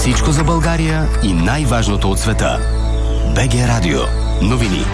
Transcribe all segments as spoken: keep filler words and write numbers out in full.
Всичко за България и най-важното от света. БГ Радио. Новини.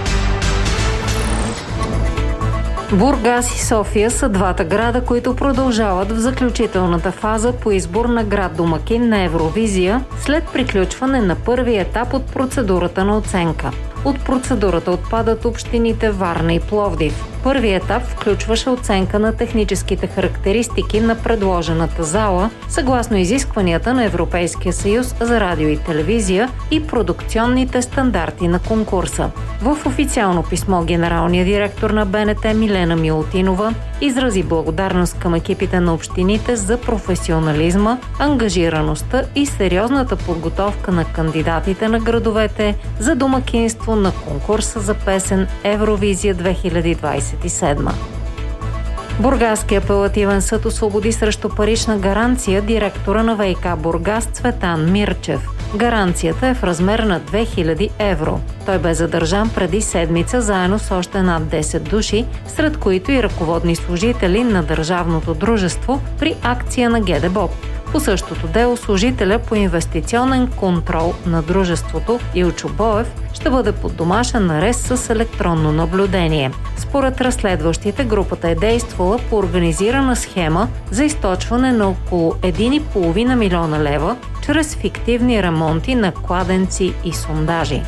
Бургас и София са двата града, които продължават в заключителната фаза по избор на град домакин на Евровизия след приключване на първи етап от процедурата на оценка. От процедурата отпадат общините Варна и Пловдив. Първият етап включваше оценка на техническите характеристики на предложената зала, съгласно изискванията на Европейския съюз за радио и телевизия и продукционните стандарти на конкурса. В официално писмо генералният директор на БНТ Милена Милутинова изрази благодарност към екипите на общините за професионализма, ангажираността и сериозната подготовка на кандидатите на градовете за домакинство на конкурса за песен Евровизия две хиляди двадесет и седма. Бургаският апелативен съд освободи срещу парична гаранция директора на ВиК Бургас Цветан Мирчев. Гаранцията е в размер на две хиляди евро. Той бе задържан преди седмица заедно с още над десет души, сред които и ръководни служители на държавното дружество при акция на ГДБОП. По същото дело служителя по инвестиционен контрол на дружеството Илчо Боев ще бъде под домашен арест с електронно наблюдение. Според разследващите, групата е действала по организирана схема за източване на около един и половина милиона лева чрез фиктивни ремонти на кладенци и сондажи.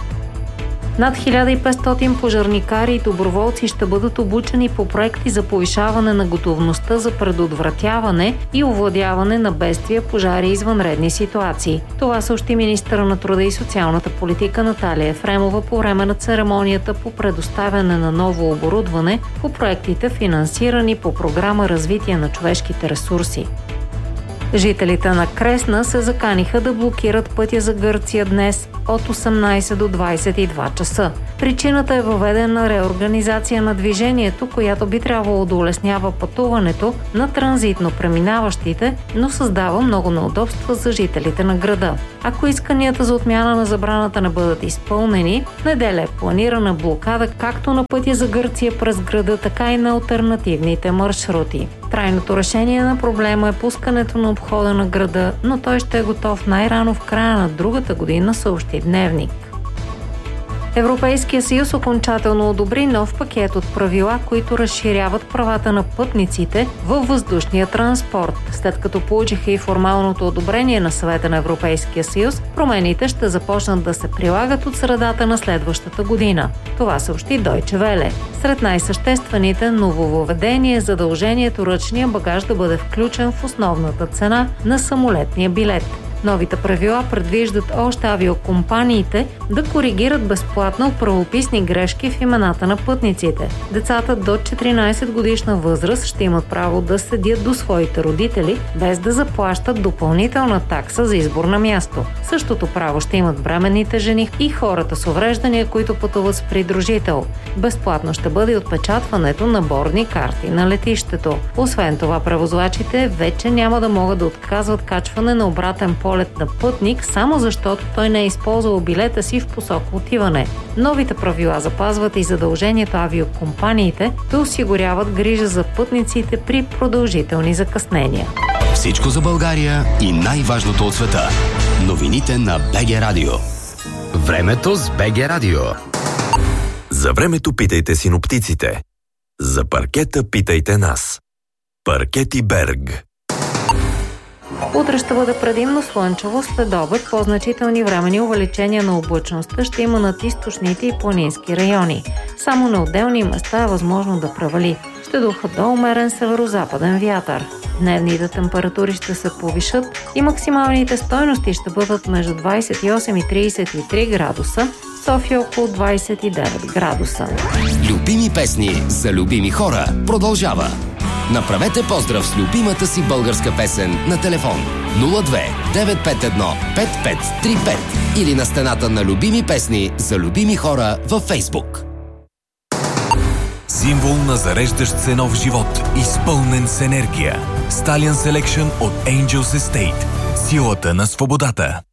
Над хиляда и петстотин пожарникари и доброволци ще бъдат обучени по проекти за повишаване на готовността за предотвратяване и овладяване на бедствия, пожари и извънредни ситуации. Това съобщи министъра на труда и социалната политика Наталия Ефремова по време на церемонията по предоставяне на ново оборудване по проектите, финансирани по програма Развитие на човешките ресурси. Жителите на Кресна се заканиха да блокират пътя за Гърция днес от осемнадесет до двадесет и два часа. Причината е въведена реорганизация на движението, която би трябвало да улеснява пътуването на транзитно преминаващите, но създава много неудобства за жителите на града. Ако исканията за отмяна на забраната не бъдат изпълнени, в неделя е планирана блокада както на пътя за Гърция през града, така и на алтернативните маршрути. Трайното решение на проблема е пускането на обхода на града, но той ще е готов най-рано в края на другата година, съобщи Дневник. Европейския съюз окончателно одобри нов пакет от правила, които разширяват правата на пътниците във въздушния транспорт. След като получиха и формалното одобрение на Съвета на Европейския съюз, промените ще започнат да се прилагат от средата на следващата година. Това съобщи Deutsche Welle. Сред най-съществените нововъведения е задължението ръчния багаж да бъде включен в основната цена на самолетния билет. Новите правила предвиждат още авиокомпаниите да коригират безплатно правописни грешки в имената на пътниците. Децата до четиринадесет годишна възраст ще имат право да седят до своите родители, без да заплащат допълнителна такса за избор на място. Същото право ще имат бременните жени и хората с увреждания, които пътуват с придружител. Безплатно ще бъде отпечатването на бордни карти на летището. Освен това, превозвачите вече няма да могат да отказват качване на обратен полет на пътник, само защото той не е използвал билета си в посока отиване. Новите правила запазват и задължението авиокомпаниите да осигуряват грижа за пътниците при продължителни закъснения. Всичко за България и най-важното от света. Новините на БГ Радио. Времето с БГ Радио. За времето питайте синоптиците. За паркета питайте нас. Паркети Берг. Утре ще бъде предимно слънчево, след обед по-значителни времени увеличения на облачността ще има над източните и планински райони. Само на отделни места е възможно да превали. Ще духа до умерен северо-западен вятър. Дневните температури ще се повишат и максималните стойности ще бъдат между двадесет и осем и тридесет и три градуса, София около двадесет и девет градуса. Любими песни за любими хора продължава. Направете поздрав с любимата си българска песен на телефон нула две девет пет едно пет пет три пет или на стената на любими песни за любими хора във Фейсбук. Символ на зареждащ се нов живот, изпълнен с енергия. Stallion Selection от Angels Estate. Силата на свободата.